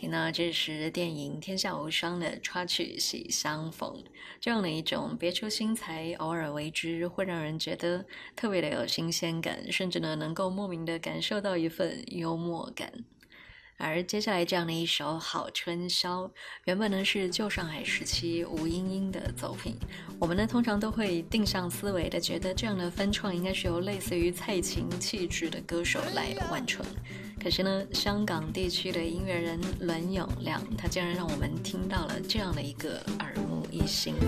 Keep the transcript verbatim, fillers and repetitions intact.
那这是电影《天下无双》的插曲《喜相逢》，这样的一种别出心裁，偶尔为之，会让人觉得特别的有新鲜感，甚至呢能够莫名的感受到一份幽默感。而接下来这样的一首《好春宵》，原本呢是旧上海时期吴莺莺的作品。我们呢通常都会定向思维的觉得这样的翻唱应该是由类似于蔡琴气质的歌手来完成。可是呢，香港地区的音乐人伦永亮，他竟然让我们听到了这样的一个耳目一新的